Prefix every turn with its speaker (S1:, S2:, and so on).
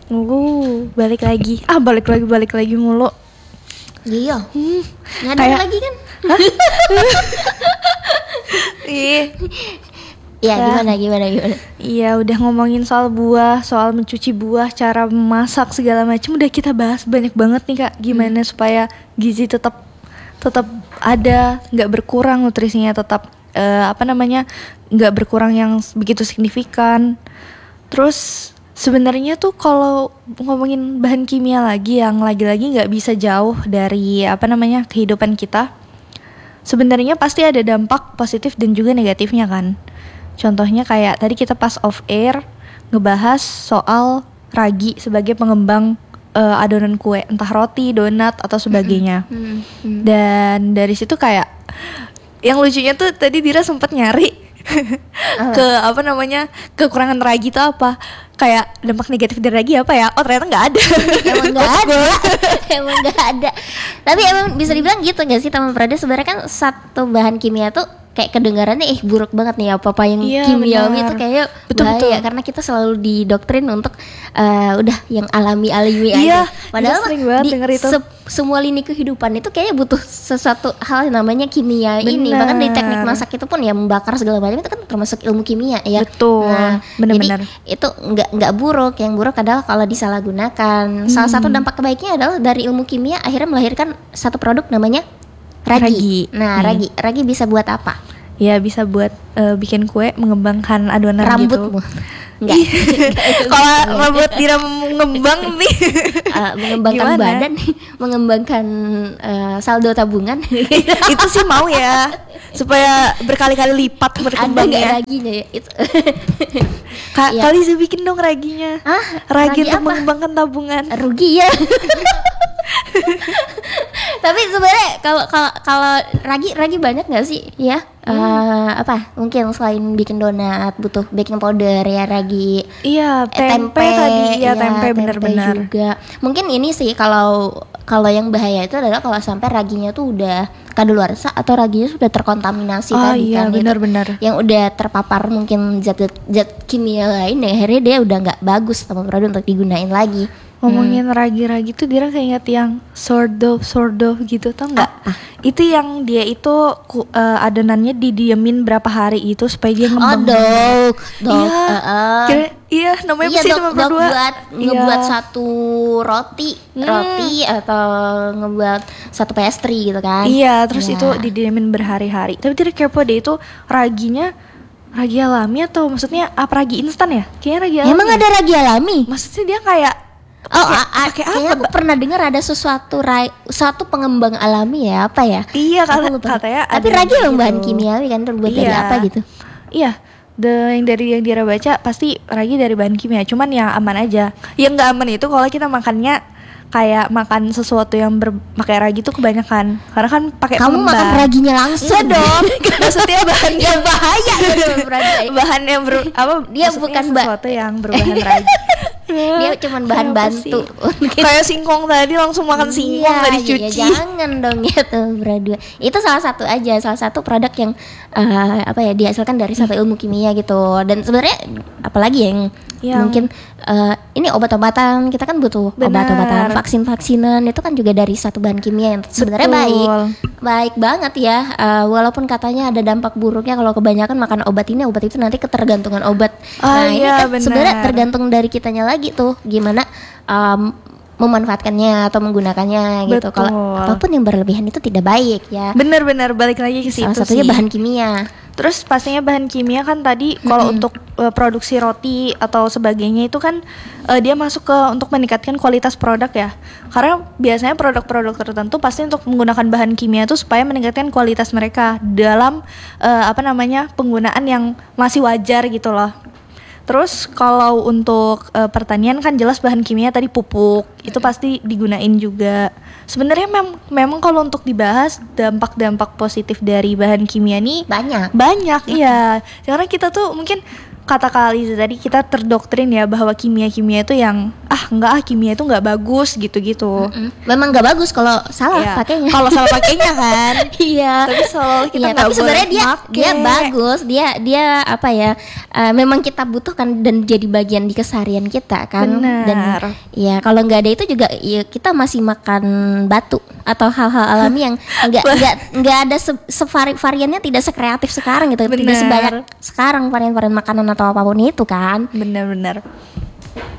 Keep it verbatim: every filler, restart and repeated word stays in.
S1: Uh, balik lagi. Ah, balik lagi balik lagi mulu.
S2: Iya.
S1: Hmm,
S2: Nggak ada
S1: kayak-
S2: lagi kan?
S1: Ih.
S2: Ya,
S1: Ya.
S2: gimana gimana gimana.
S1: Iya, udah ngomongin soal buah, soal mencuci buah, cara memasak segala macam udah kita bahas banyak banget nih Kak. Gimana supaya gizi tetap tetap ada, nggak berkurang nutrisinya tetap eh, apa namanya nggak berkurang yang begitu signifikan. Terus sebenarnya tuh kalau ngomongin bahan kimia lagi yang lagi-lagi nggak bisa jauh dari apa namanya kehidupan kita, sebenarnya pasti ada dampak positif dan juga negatifnya kan. Contohnya kayak tadi kita pas off air ngebahas soal ragi sebagai pengembang uh, adonan kue, entah roti, donat atau sebagainya.
S2: Hmm, hmm.
S1: Dan dari situ kayak yang lucunya tuh tadi Dira sempat nyari ke apa namanya kekurangan ragi itu apa, kayak dampak negatif dari ragi apa ya? Oh ternyata nggak ada.
S2: Emang nggak ada. Emang nggak ada. Tapi emang bisa dibilang gitu nggak sih teman Prada, sebenarnya kan satu bahan kimia tuh kayak kedengarannya eh buruk banget nih apa-apa yang
S1: Iya,
S2: kimiawi
S1: benar.
S2: itu kayaknya
S1: Betul,
S2: bahaya
S1: betul.
S2: karena kita selalu didoktrin untuk eh, udah yang alami-alami
S1: Iya,
S2: aja. Padahal
S1: kita sering banget
S2: di
S1: denger itu.
S2: se- semua lini kehidupan itu kayaknya butuh sesuatu hal yang namanya kimia ini.
S1: Benar.
S2: Bahkan di teknik masak itu pun ya membakar segala macam itu kan termasuk ilmu kimia ya.
S1: Betul,
S2: Nah,
S1: benar-benar.
S2: jadi itu nggak nggak buruk. Yang buruk adalah kalau disalahgunakan. Salah satu dampak kebaiknya adalah dari ilmu kimia akhirnya melahirkan satu produk namanya ragi.
S1: Ragi.
S2: Nah,
S1: Hmm.
S2: ragi ragi bisa buat apa?
S1: Ya bisa buat eh, bikin kue, mengembangkan adonan
S2: Rambutmu.
S1: gitu.
S2: Enggak.
S1: Kalau rambut Dira mengembang nih,
S2: Uh, mengembangkan
S1: Gimana?
S2: badan, mengembangkan uh, saldo tabungan.
S1: itu sih mau ya, supaya berkali-kali lipat
S2: Ada nggak
S1: berkembangnya.
S2: raginya ya? Itu.
S1: Kak,
S2: Iya.
S1: kali saya bikin dong raginya.
S2: Ah,
S1: Ragi
S2: ragi
S1: untuk
S2: apa?
S1: mengembangkan tabungan.
S2: Rugi ya. Tapi sebenarnya kalau kalau kalau ragi ragi banyak nggak sih ya? Eh, apa? Mungkin selain bikin donat butuh baking powder ya ragi.
S1: Iya,
S2: Eh,
S1: tempe, tadi ya, tempe
S2: tempe
S1: benar-benar.
S2: juga. Mungkin ini sih kalau kalau yang bahaya itu adalah kalau sampai raginya tuh udah kadaluarsa atau raginya sudah terkontaminasi
S1: Oh
S2: tadi
S1: iya,
S2: kan, itu
S1: benar-benar.
S2: yang udah terpapar mungkin zat zat kimia lain ya, akhirnya dia udah nggak bagus sama produk untuk digunain lagi.
S1: Ngomongin ragi-ragi tuh Dira keinget yang sourdough, sourdough gitu, tau nggak? Itu yang dia itu ku- eh, adonannya didiemin berapa hari itu supaya dia
S2: Oh,
S1: ngembang.
S2: dog, dog.
S1: Iya,
S2: eh, eh.
S1: kira- iya namanya
S2: Iya,
S1: apa sih
S2: dok,
S1: nama
S2: dok
S1: berdua?
S2: buat
S1: Iya.
S2: ngebuat satu roti,
S1: Hmm.
S2: roti atau ngebuat satu pastry gitu kan?
S1: Iya, terus
S2: Iya.
S1: itu didiemin berhari-hari. Tapi Dira kepo deh, itu raginya ragi alami atau maksudnya apa ragi instan ya? Kayaknya ragi alami.
S2: Emang
S1: ya?
S2: ada ragi alami?
S1: Maksudnya dia kayak
S2: Oh,
S1: pakai-
S2: a- a-
S1: pakai
S2: kayaknya
S1: apa?
S2: aku pernah dengar ada sesuatu rai, suatu pengembang alami ya, apa ya?
S1: Iya,
S2: Aku
S1: kata-
S2: lupa.
S1: katanya
S2: Tapi
S1: ada
S2: ragi emang
S1: gitu.
S2: bahan kimiawi kan, terbuat dari
S1: Iya.
S2: apa gitu?
S1: Iya, the, yang dari yang Dira baca pasti ragi dari bahan kimia. Cuman yang aman aja. Yang nggak aman itu kalau kita makannya kayak makan sesuatu yang berpakai ragi tuh kebanyakan. Karena kan pakai
S2: Kamu makan
S1: pengembang.
S2: raginya langsung.
S1: Enggak dong. Maksudnya bahan
S2: yang bahaya gitu, ragi.
S1: bahan yang ber apa?
S2: Dia
S1: maksudnya
S2: bukan ba-
S1: sesuatu yang berbahan ragi.
S2: Dia cuman bahan
S1: Kenapa
S2: bantu.
S1: sih? Kayak singkong tadi langsung makan singkong nggak
S2: Iya,
S1: dicuci.
S2: ya jangan dong ya tuh berdua. Itu salah satu aja, salah satu produk yang eh, apa ya dihasilkan dari satu ilmu kimia gitu. Dan sebenarnya apalagi yang
S1: Yang-
S2: mungkin eh, ini obat-obatan, kita kan butuh
S1: Benar.
S2: obat-obatan, vaksin-vaksinan itu kan juga dari satu bahan kimia yang sebenarnya
S1: Betul.
S2: baik, baik banget ya. Eh, walaupun katanya ada dampak buruknya kalau kebanyakan makan obat ini obat itu nanti ketergantungan obat.
S1: Ah,
S2: nah ini
S1: iya,
S2: kan sebenarnya
S1: benar.
S2: tergantung dari kitanya lagi tuh gimana um, memanfaatkannya atau menggunakannya gitu.
S1: Betul.
S2: Kalau apapun yang berlebihan itu tidak baik ya.
S1: Bener-bener balik lagi ke situ
S2: Salah satunya
S1: sih.
S2: bahan kimia.
S1: Terus pastinya bahan kimia kan tadi kalau untuk uh, produksi roti atau sebagainya itu kan uh, dia masuk ke untuk meningkatkan kualitas produk ya. Karena biasanya produk-produk tertentu pasti untuk menggunakan bahan kimia itu supaya meningkatkan kualitas mereka dalam uh, apa namanya penggunaan yang masih wajar gitu loh. Terus kalau untuk uh, pertanian kan jelas bahan kimia tadi pupuk itu pasti digunain juga. Sebenarnya mem- memang kalau untuk dibahas dampak-dampak positif dari bahan kimia nih
S2: Banyak.
S1: banyak, iya. Karena kita tuh mungkin kata Kak Aliza tadi kita terdoktrin ya bahwa kimia-kimia itu yang ah enggak ah kimia itu nggak bagus gitu-gitu.
S2: Mm-mm. Memang nggak bagus kalau salah
S1: Iya.
S2: pakainya.
S1: Kalau salah pakainya kan.
S2: Iya.
S1: Tapi soal kita
S2: Iya,
S1: nggak
S2: tapi sebenarnya
S1: boleh
S2: dia
S1: make.
S2: dia bagus, dia dia apa ya? eh, memang kita butuhkan dan jadi bagian di keseharian kita kan.
S1: Benar.
S2: Dan ya kalau nggak ada itu juga ya kita masih makan batu atau hal-hal alami yang nggak nggak nggak ada se- sevari variannya tidak sekreatif sekarang gitu, tidak
S1: Benar.
S2: sebanyak sekarang varian-varian makanan atau apapun itu kan.
S1: Benar-benar.